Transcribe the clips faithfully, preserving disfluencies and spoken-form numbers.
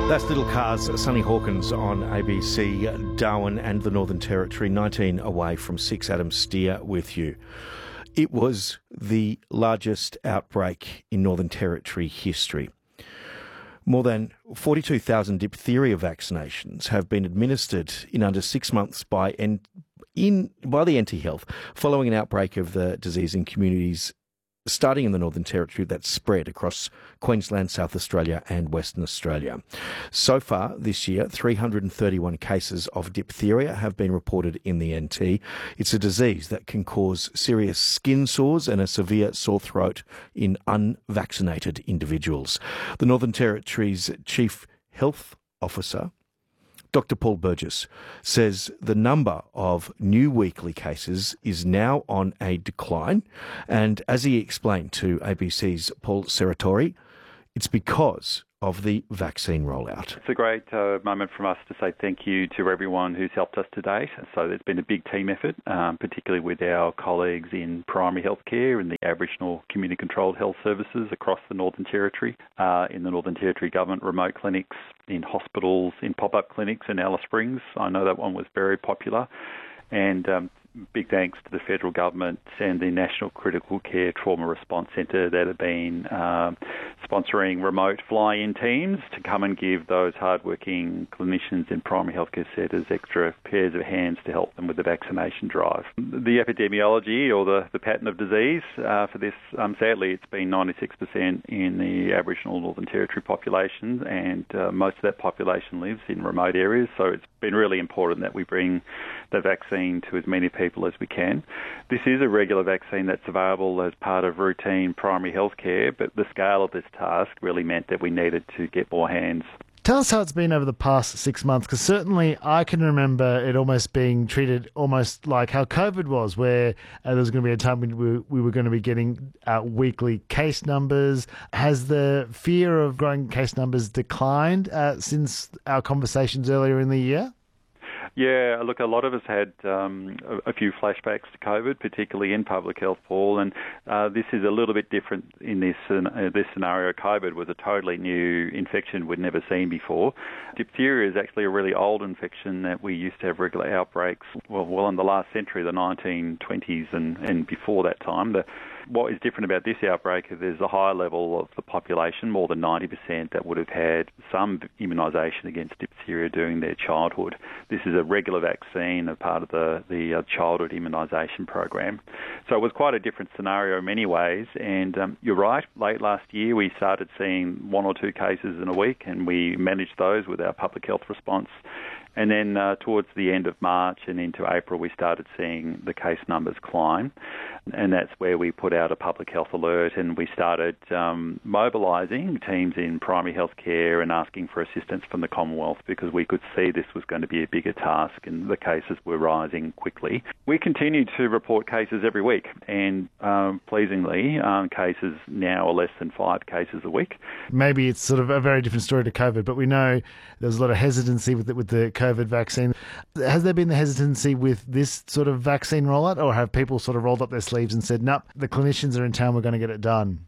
That's Little Cars, Sonny Hawkins on A B C, Darwin and the Northern Territory, nineteen away from six. Adam Steer with you. It was the largest outbreak in Northern Territory history. More than forty-two thousand diphtheria vaccinations have been administered in under six months by, N- in, by the N T Health following an outbreak of the disease in communities starting in the Northern Territory that spread across Queensland, South Australia and Western Australia. So far this year, three hundred thirty-one cases of diphtheria have been reported in the N T. It's a disease that can cause serious skin sores and a severe sore throat in unvaccinated individuals. The Northern Territory's Chief Health Officer, Doctor Paul Burgess, says the number of new weekly cases is now on a decline. And as he explained to A B C's Paul Serratori, it's because of the vaccine rollout. It's a great uh, moment from us to say thank you to everyone who's helped us to date. So there's been a big team effort, um, particularly with our colleagues in primary health care and the Aboriginal community-controlled health services across the Northern Territory, uh, in the Northern Territory Government remote clinics, in hospitals, in pop-up clinics in Alice Springs. I know that one was very popular. And um, big thanks to the federal government and the National Critical Care Trauma Response Centre that have been uh, sponsoring remote fly-in teams to come and give those hard-working clinicians in primary healthcare centres extra pairs of hands to help them with the vaccination drive. The epidemiology or the, the pattern of disease uh, for this, um, sadly, it's been ninety-six percent in the Aboriginal Northern Territory population, and uh, most of that population lives in remote areas, so it's been really important that we bring the vaccine to as many people as we can. This is a regular vaccine that's available as part of routine primary health care, but the scale of this task really meant that we needed to get more hands. Tell us how it's been over the past six months, because certainly I can remember it almost being treated almost like how COVID was, where uh, there was going to be a time when we, we were going to be getting uh, weekly case numbers. Has the fear of growing case numbers declined uh, since our conversations earlier in the year? Yeah, look, a lot of us had um, a, a few flashbacks to COVID, particularly in public health, Paul, and uh, this is a little bit different in this uh, this scenario. COVID was a totally new infection we'd never seen before. Diphtheria is actually a really old infection that we used to have regular outbreaks, well, well in the last century, the nineteen twenties and, and before that time. The, What is different about this outbreak is there's a high level of the population, more than ninety percent, that would have had some immunisation against diphtheria during their childhood. This is a regular vaccine, a part of the, the uh, childhood immunisation program. So it was quite a different scenario in many ways, and um, you're right, late last year we started seeing one or two cases in a week, and we managed those with our public health response. And then uh, towards the end of March and into April, we started seeing the case numbers climb. And that's where we put out a public health alert, and we started um, mobilising teams in primary health care and asking for assistance from the Commonwealth, because we could see this was going to be a bigger task and the cases were rising quickly. We continue to report cases every week, and um, pleasingly, um, cases now are less than five cases a week. Maybe it's sort of a very different story to COVID, but we know there's a lot of hesitancy with the, with the COVID vaccine. Has there been the hesitancy with this sort of vaccine rollout, or have people sort of rolled up their sleeves and said, nope, the clinicians are in town, we're going to get it done?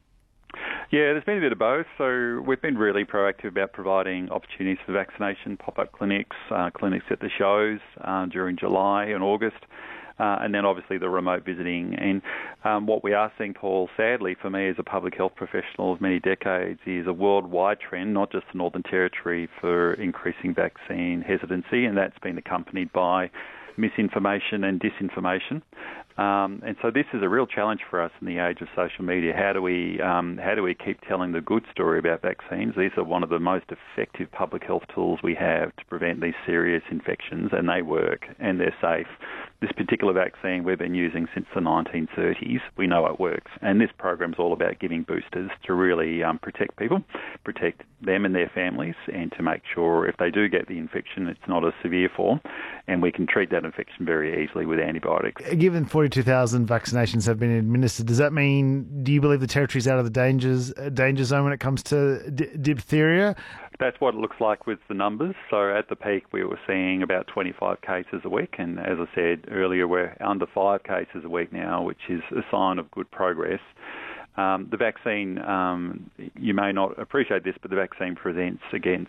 Yeah, there's been a bit of both. So we've been really proactive about providing opportunities for vaccination, pop-up clinics, uh, clinics at the shows uh, during July and August. Uh, and then obviously the remote visiting. And um, what we are seeing, Paul, sadly for me as a public health professional of many decades, is a worldwide trend, not just the Northern Territory, for increasing vaccine hesitancy, and that's been accompanied by misinformation and disinformation. Um, and so this is a real challenge for us in the age of social media. How do we um, how do we keep telling the good story about vaccines? These are one of the most effective public health tools we have to prevent these serious infections, and they work and they're safe. This particular vaccine we've been using since the nineteen thirties. We know it works. And this program's all about giving boosters to really um, protect people, protect them and their families, and to make sure if they do get the infection, it's not a severe form, and we can treat that infection very easily with antibiotics. Given forty-two thousand vaccinations have been administered, does that mean, do you believe the Territory's out of the dangers, danger zone when it comes to d- diphtheria? That's what it looks like with the numbers. So at the peak, we were seeing about twenty-five cases a week. And as I said earlier, we're under five cases a week now, which is a sign of good progress. Um, the vaccine, um, you may not appreciate this, but the vaccine prevents against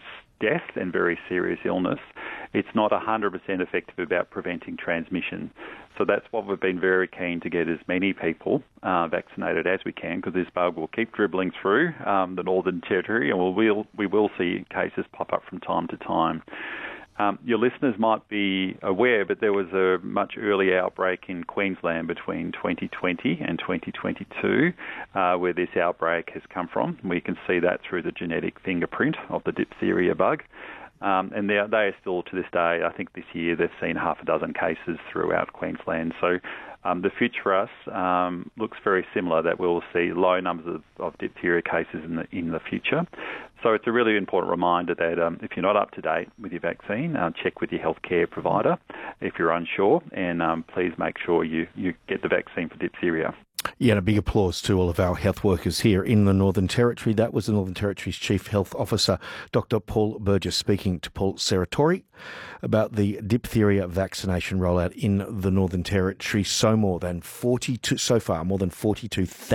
death and very serious illness, it's not one hundred percent effective about preventing transmission. So that's what we've been very keen to get as many people uh, vaccinated as we can, because this bug will keep dribbling through um, the Northern Territory, and we'll, we'll, we will see cases pop up from time to time. Um, your listeners might be aware, but there was a much earlier outbreak in Queensland between twenty twenty and twenty twenty-two, uh, where this outbreak has come from. We can see that through the genetic fingerprint of the diphtheria bug. Um, and they are, they are still, to this day, I think this year they've seen half a dozen cases throughout Queensland. So um, the future for us um, looks very similar, that we'll see low numbers of, of diphtheria cases in the, in the future. So it's a really important reminder that um, if you're not up to date with your vaccine, uh, check with your healthcare provider if you're unsure, and um, please make sure you, you get the vaccine for diphtheria. Yeah, and a big applause to all of our health workers here in the Northern Territory. That was the Northern Territory's Chief Health Officer, Doctor Paul Burgess, speaking to Paul Serratori about the diphtheria vaccination rollout in the Northern Territory. So more than forty-two, so far, more than forty-two thousand